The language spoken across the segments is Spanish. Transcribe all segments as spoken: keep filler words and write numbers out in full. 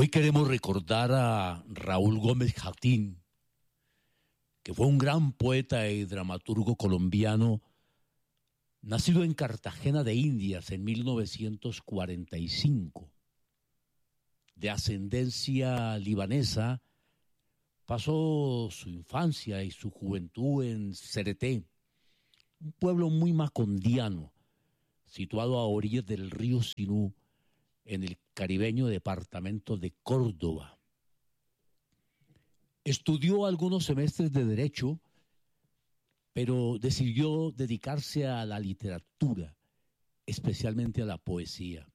Hoy queremos recordar a Raúl Gómez Jatín, que fue un gran poeta y dramaturgo colombiano, nacido en Cartagena de Indias en mil novecientos cuarenta y cinco. De ascendencia libanesa, pasó su infancia y su juventud en Cereté, un pueblo muy macondiano, situado a orillas del río Sinú, en el caribeño departamento de Córdoba. Estudió algunos semestres de Derecho, pero decidió dedicarse a la literatura, especialmente a la poesía.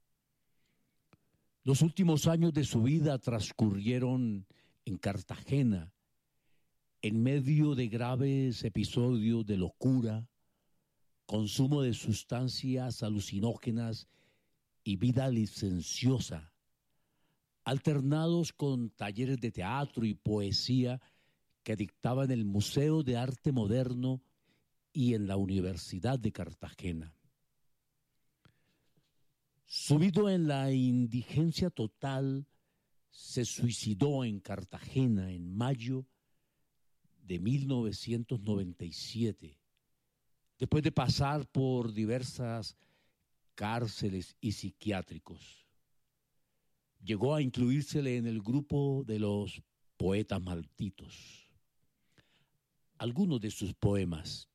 Los últimos años de su vida transcurrieron en Cartagena, en medio de graves episodios de locura, consumo de sustancias alucinógenas y vida licenciosa, alternados con talleres de teatro y poesía que dictaba en el Museo de Arte Moderno y en la Universidad de Cartagena. Sumido en la indigencia total, se suicidó en Cartagena en mayo de mil novecientos noventa y siete, después de pasar por diversas cárceles y psiquiátricos. Llegó a incluírsele en el grupo de los poetas malditos. Algunos de sus poemas.